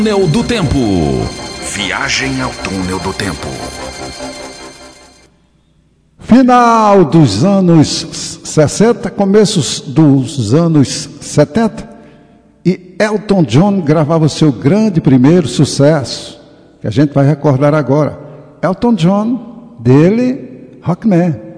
Túnel do Tempo. Viagem ao Túnel do Tempo. Final dos anos 60, começos dos anos 70, e Elton John gravava o seu grande primeiro sucesso, que a gente vai recordar agora. Elton John, dele, Rockman.